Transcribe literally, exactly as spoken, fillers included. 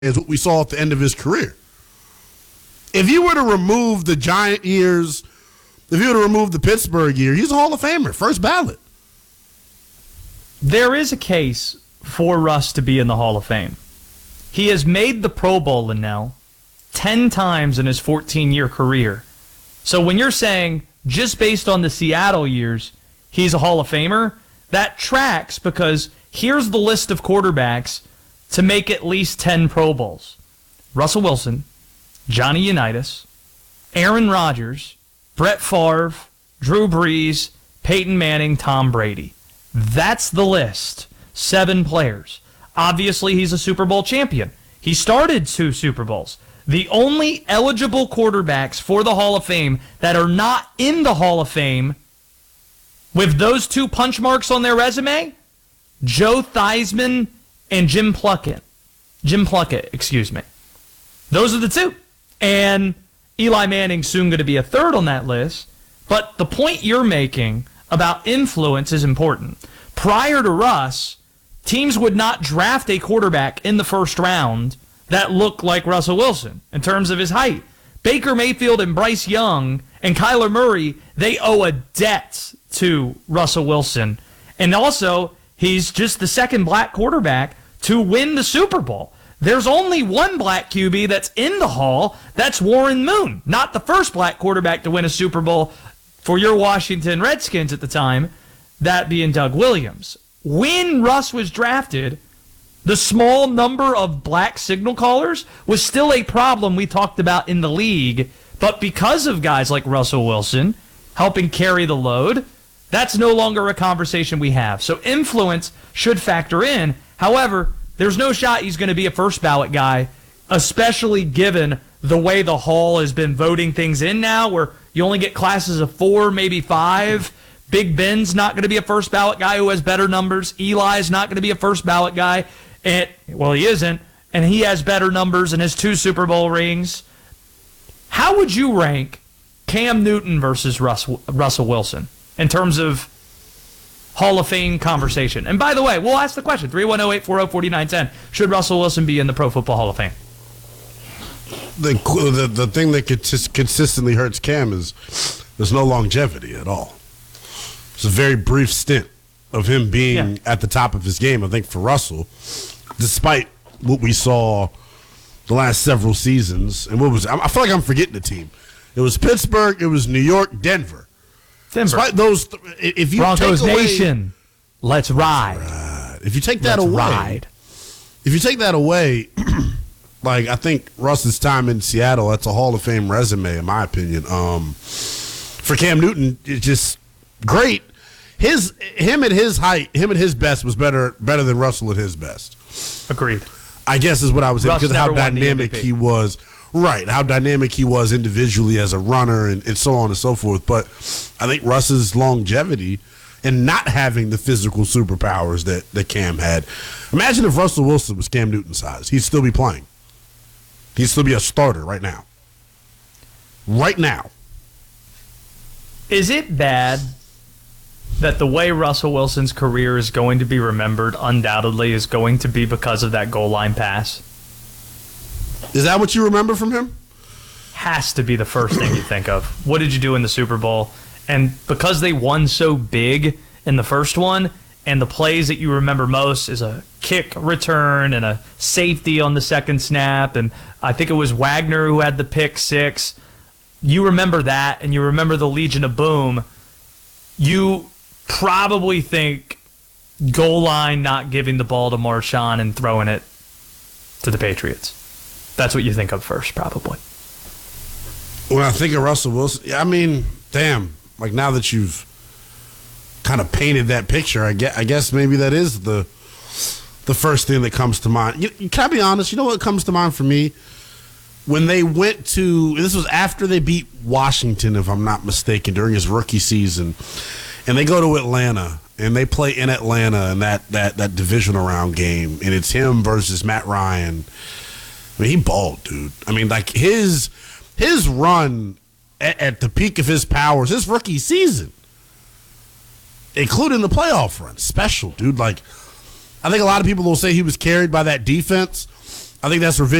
is what we saw at the end of his career. If you were to remove the Giant years, if you were to remove the Pittsburgh year, he's a Hall of Famer, first ballot. There is a case for Russ to be in the Hall of Fame. He has made the Pro Bowl now ten times in his fourteen-year career. So when you're saying just based on the Seattle years, he's a Hall of Famer, that tracks because here's the list of quarterbacks to make at least ten Pro Bowls. Russell Wilson, Johnny Unitas, Aaron Rodgers, Brett Favre, Drew Brees, Peyton Manning, Tom Brady. That's the list. Seven players. Obviously, he's a Super Bowl champion. He started two Super Bowls. The only eligible quarterbacks for the Hall of Fame that are not in the Hall of Fame with those two punch marks on their resume, Joe Theismann and Jim Plunkett. Jim Plunkett, excuse me. Those are the two. And Eli Manning's soon going to be a third on that list. But the point you're making about influence is important. Prior to Russ, teams would not draft a quarterback in the first round that looked like Russell Wilson in terms of his height. Baker Mayfield and Bryce Young and Kyler Murray, they owe a debt to Russell Wilson. And also, he's just the second black quarterback to win the Super Bowl. There's only one black Q B that's in the Hall. That's Warren Moon, not the first black quarterback to win a Super Bowl for your Washington Redskins at the time, that being Doug Williams. When Russ was drafted, the small number of black signal callers was still a problem we talked about in the league, but because of guys like Russell Wilson helping carry the load, that's no longer a conversation we have. So influence should factor in. However, there's no shot he's going to be a first ballot guy, especially given the way the Hall has been voting things in now, where you only get classes of four, maybe five. Big Ben's not going to be a first ballot guy who has better numbers. Eli's not going to be a first ballot guy. And, well, he isn't, and he has better numbers and his two Super Bowl rings. How would you rank Cam Newton versus Russ, Russell Wilson in terms of Hall of Fame conversation? And by the way, we'll ask the question, three one zero, eight four zero, four nine one zero. Should Russell Wilson be in the Pro Football Hall of Fame? The, the, the thing that consist, consistently hurts Cam is there's no longevity at all. It's a very brief stint of him being yeah. at the top of his game, I think, for Russell, despite what we saw the last several seasons. And what was I feel like I'm forgetting the team. It was Pittsburgh, it was New York, Denver. Denver. Despite those, if you Broncos take away, Nation, let's ride. ride. If you take that let's away, ride. if you take that away, like I think Russ's time in Seattle, that's a Hall of Fame resume, in my opinion. Um, for Cam Newton, it's just great. His him at his height, him at his best was better better than Russell at his best. Agreed. I guess is what I was saying, because of how dynamic he was. Right, how dynamic he was individually as a runner and, and so on and so forth. But I think Russ's longevity and not having the physical superpowers that, that Cam had. Imagine if Russell Wilson was Cam Newton's size. He'd still be playing. He'd still be a starter right now. Right now. Is it bad that the way Russell Wilson's career is going to be remembered undoubtedly is going to be because of that goal line pass? Is that what you remember from him? Has to be the first thing you think of. What did you do in the Super Bowl? And because they won so big in the first one, and the plays that you remember most is a kick return and a safety on the second snap, and I think it was Wagner who had the pick six. You remember that, and you remember the Legion of Boom. You probably think goal line not giving the ball to Marshawn and throwing it to the Patriots. That's what you think of first, probably. When I think of Russell Wilson, I mean, damn, like now that you've kind of painted that picture, I guess, I guess maybe that is the the first thing that comes to mind. You, can I be honest? You know what comes to mind for me? When they went to, this was after they beat Washington, if I'm not mistaken, during his rookie season, and they go to Atlanta, and they play in Atlanta in that, that, that divisional round game, and it's him versus Matt Ryan. I mean, he balled, dude. I mean, like, his his run at, at the peak of his powers, his rookie season, including the playoff run, special, dude. Like, I think a lot of people will say he was carried by that defense. I think that's revision.